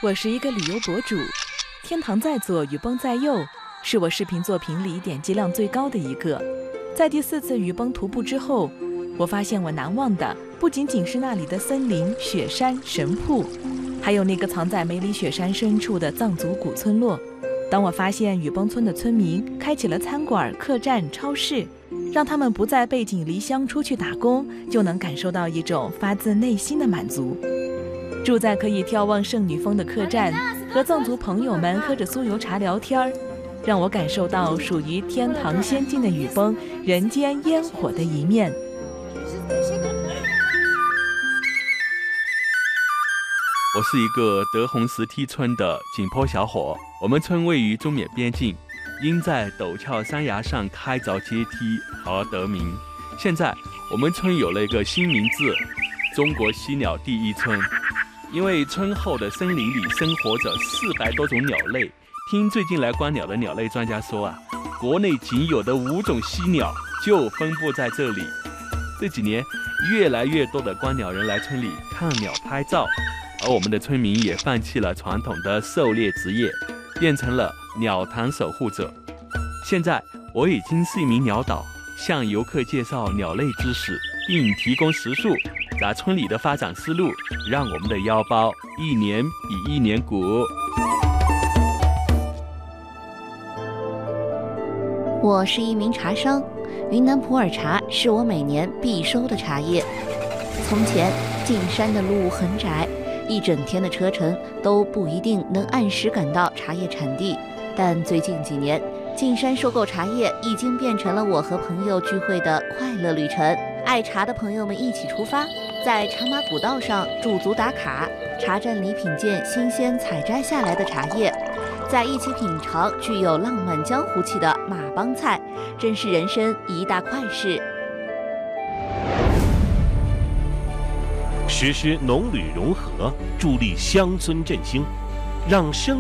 我是一个旅游博主，天堂在左，雨崩在右，是我视频作品里点击量最高的一个。在第4次雨崩徒步之后，我发现我难忘的不仅仅是那里的森林、雪山、神瀑，还有那个藏在梅里雪山深处的藏族古村落。当我发现雨崩村的村民开启了餐馆、客栈、超市，让他们不再背井离乡出去打工，就能感受到一种发自内心的满足。住在可以眺望圣女峰的客栈，和藏族朋友们喝着酥油茶聊天，让我感受到属于天堂仙境的雨崩人间烟火的一面。 我是一个德宏石梯村的井坡小伙，我们村位于中缅边境，因在陡峭山崖上开凿阶梯而得名。现在我们村有了一个新名字——中国犀鸟第一村。因为村后的森林里生活着400多种鸟类，听最近来观鸟的鸟类专家说啊，国内仅有的5种犀鸟就分布在这里。这几年，越来越多的观鸟人来村里看鸟拍照，而我们的村民也放弃了传统的狩猎职业，变成了鸟塘守护者。现在我已经是一名鸟导，向游客介绍鸟类知识，并提供食宿，在村里的发展思路，让我们的腰包一年比一年鼓。 我是一名茶商，云南普洱茶是我每年必收的茶叶。从前进山的路很窄，一整天的车程都不一定能按时赶到茶叶产地，但最近几年，进山收购茶叶已经变成了我和朋友聚会的快乐旅程。爱茶的朋友们一起出发，在茶马古道上驻足打卡，茶站里品鉴新鲜采摘下来的茶叶，在一起品尝具有浪漫江湖气的马帮菜，真是人生一大快事。 实施农旅融合，助力乡村振兴，让生